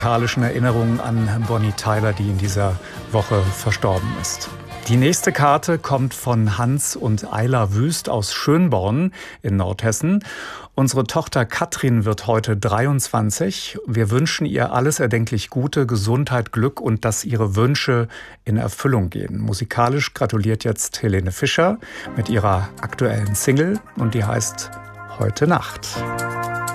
musikalischen Erinnerungen an Bonnie Tyler, die in dieser Woche verstorben ist. Die nächste Karte kommt von Hans und Ayla Wüst aus Schönborn in Nordhessen. Unsere Tochter Katrin wird heute 23. Wir wünschen ihr alles erdenklich Gute, Gesundheit, Glück und dass ihre Wünsche in Erfüllung gehen. Musikalisch gratuliert jetzt Helene Fischer mit ihrer aktuellen Single und die heißt Heute Nacht.